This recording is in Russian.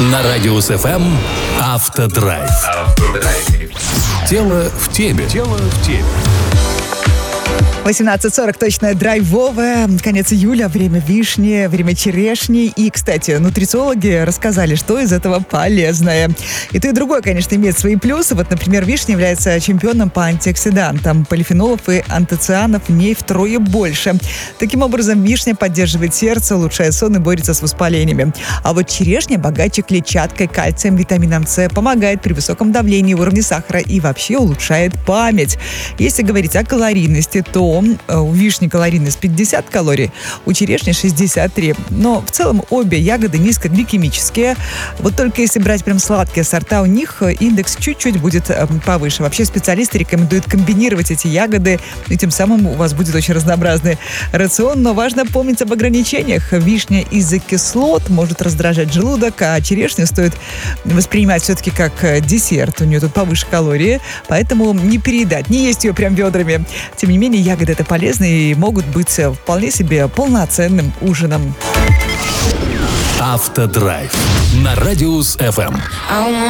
На Радиус ФМ «Автодрайв». Тело в теме. 18:40, точно драйвовое. Конец июля, время вишни, время черешни. И, кстати, нутрициологи рассказали, что из этого полезное. И то, и другое, конечно, имеет свои плюсы. Вот, например, вишня является чемпионом по антиоксидантам. Полифенолов и антоцианов в ней втрое больше. Таким образом, вишня поддерживает сердце, улучшает сон и борется с воспалениями. А вот черешня богаче клетчаткой, кальцием, витамином С, помогает при высоком давлении, уровне сахара и вообще улучшает память. Если говорить о калорийности, то у вишни калорийность 50 калорий, у черешни 63. Но в целом обе ягоды низкогликемические. Вот только если брать прям сладкие сорта, у них индекс чуть-чуть будет повыше. Вообще специалисты рекомендуют комбинировать эти ягоды, и тем самым у вас будет очень разнообразный рацион. Но важно помнить об ограничениях. Вишня из-за кислот может раздражать желудок, а черешню стоит воспринимать все-таки как десерт. У нее тут повыше калории, поэтому не переедать, не есть ее прям ведрами. Тем не менее, ягоды это полезно и могут быть вполне себе полноценным ужином. Автодрайв на Радиус ФМ.